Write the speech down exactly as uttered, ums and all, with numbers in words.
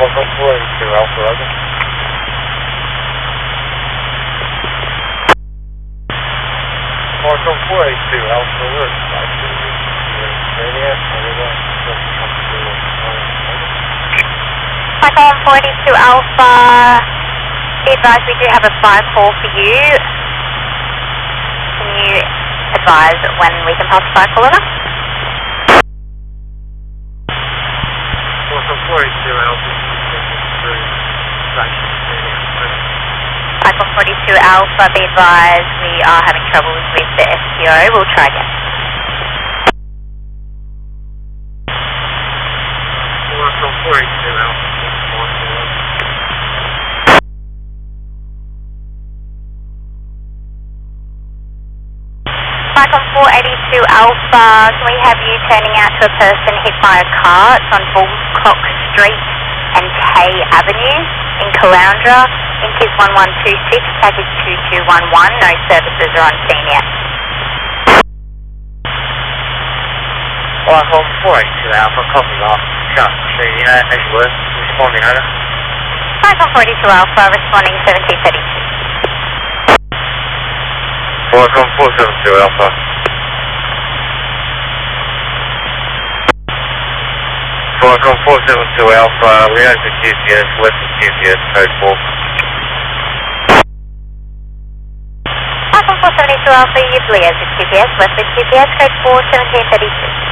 Welcome four eighty-two Alpha, over. Welcome four eighty-two Alpha, we're expecting you. Radius, everyone, just come to Welcome four eighty-two Alpha, be advised we do have a fire call for you. Can you advise when we can pass the fire call over? Welcome four eighty-two Alpha, Welcome forty-two Alpha, be advised we are having troubles with the S T O. We'll try again. Welcome four eighty-two Alpha. Welcome four eighty-two Alpha, can we have you turning out to a person hit by a car? It's on Bullcock Street and Hay Avenue in Caloundra. Ink is one one two six, package two two one one, no services are on scene yet. Welcome four eighty-two Alpha, copy off. Cut, see, uh, Edgeworth, responding over. Welcome four eighty-two Alpha, responding seventeen thirty-two. Welcome four seventy-two Alpha. Welcome four seventy-two Alpha, we have the G P S, left the G P S, code four. Welcome four seventy-two Alpha, you've liaised with G P S, left with G P S, code four, seventeen thirty-two.